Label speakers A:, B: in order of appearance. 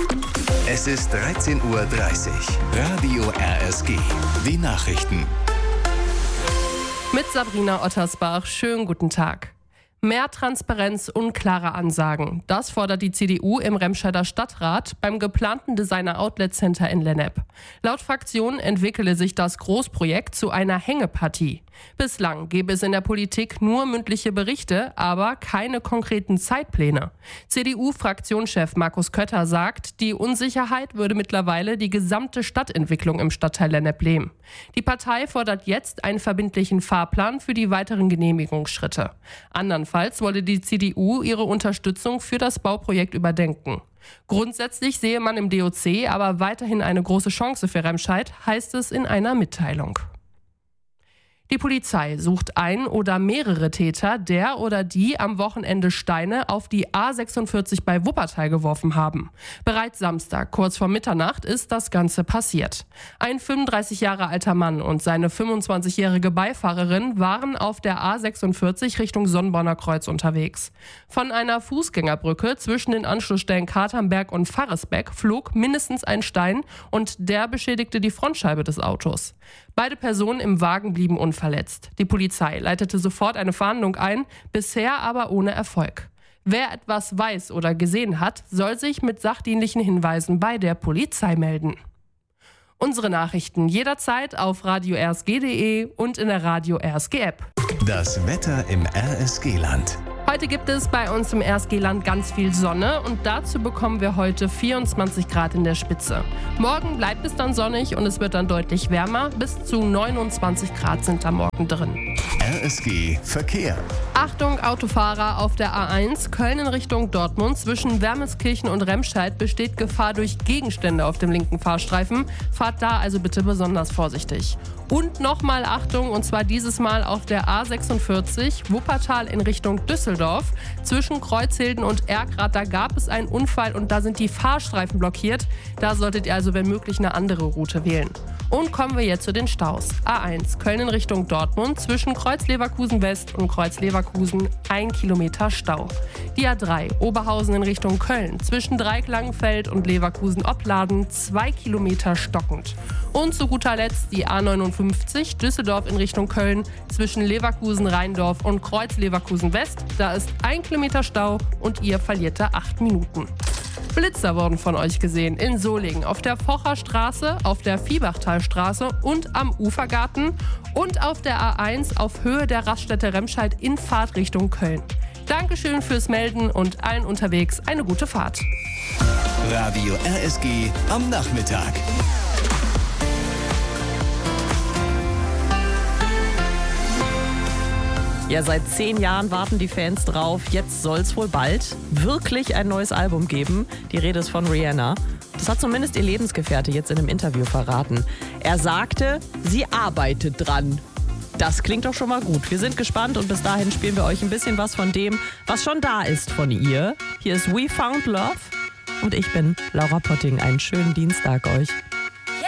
A: Es ist 13:30 Uhr. Radio RSG. Die Nachrichten.
B: Mit Sabrina Ottersbach. Schönen guten Tag. Mehr Transparenz und klare Ansagen. Das fordert die CDU im Remscheider Stadtrat beim geplanten Designer Outlet Center in Lennep. Laut Fraktion entwickele sich das Großprojekt zu einer Hängepartie. Bislang gäbe es in der Politik nur mündliche Berichte, aber keine konkreten Zeitpläne. CDU-Fraktionschef Markus Kötter sagt, die Unsicherheit würde mittlerweile die gesamte Stadtentwicklung im Stadtteil Lennep lähmen. Die Partei fordert jetzt einen verbindlichen Fahrplan für die weiteren Genehmigungsschritte. Andernfalls wolle die CDU ihre Unterstützung für das Bauprojekt überdenken. Grundsätzlich sehe man im DOC aber weiterhin eine große Chance für Remscheid, heißt es in einer Mitteilung. Die Polizei sucht ein oder mehrere Täter, der oder die am Wochenende Steine auf die A46 bei Wuppertal geworfen haben. Bereits Samstag, kurz vor Mitternacht, ist das Ganze passiert. Ein 35 Jahre alter Mann und seine 25-jährige Beifahrerin waren auf der A46 Richtung Sonnborner Kreuz unterwegs. Von einer Fußgängerbrücke zwischen den Anschlussstellen Katernberg und Farresbeck flog mindestens ein Stein und der beschädigte die Frontscheibe des Autos. Beide Personen im Wagen blieben unverletzt. Die Polizei leitete sofort eine Fahndung ein, bisher aber ohne Erfolg. Wer etwas weiß oder gesehen hat, soll sich mit sachdienlichen Hinweisen bei der Polizei melden. Unsere Nachrichten jederzeit auf radio-rsg.de und in der Radio RSG App.
A: Das Wetter im RSG-Land.
B: Heute gibt es bei uns im RSG-Land ganz viel Sonne und dazu bekommen wir heute 24 Grad in der Spitze. Morgen bleibt es dann sonnig und es wird dann deutlich wärmer. Bis zu 29 Grad sind da morgen drin.
A: RSG Verkehr.
B: Achtung Autofahrer auf der A1 Köln in Richtung Dortmund. Zwischen Wermelskirchen und Remscheid besteht Gefahr durch Gegenstände auf dem linken Fahrstreifen. Fahrt da also bitte besonders vorsichtig. Und nochmal Achtung, und zwar dieses Mal auf der A46 Wuppertal in Richtung Düsseldorf. Zwischen Kreuzhilden und Erkrath, da gab es einen Unfall und da sind die Fahrstreifen blockiert. Da solltet ihr also wenn möglich eine andere Route wählen. Und kommen wir jetzt zu den Staus. A1 Köln in Richtung Dortmund. Zwischen Kreuz Leverkusen West und Kreuz Leverkusen 1 Kilometer Stau. Die A3 Oberhausen in Richtung Köln. Zwischen Dreieck-Langenfeld und Leverkusen-Opladen 2 Kilometer stockend. Und zu guter Letzt die A59 Düsseldorf in Richtung Köln. Zwischen Leverkusen-Rheindorf und Kreuz Leverkusen West. Da ist 1 Kilometer Stau und ihr verliert da 8 Minuten. Blitzer wurden von euch gesehen in Solingen, auf der Focher Straße, auf der Viebachtalstraße und am Ufergarten und auf der A1 auf Höhe der Raststätte Remscheid in Fahrtrichtung Köln. Dankeschön fürs Melden und allen unterwegs eine gute Fahrt.
A: Radio RSG am Nachmittag.
C: Ja, seit 10 Jahren warten die Fans drauf. Jetzt soll es wohl bald wirklich ein neues Album geben. Die Rede ist von Rihanna. Das hat zumindest ihr Lebensgefährte jetzt in einem Interview verraten. Er sagte, sie arbeitet dran. Das klingt doch schon mal gut. Wir sind gespannt und bis dahin spielen wir euch ein bisschen was von dem, was schon da ist von ihr. Hier ist We Found Love und ich bin Laura Potting. Einen schönen Dienstag euch.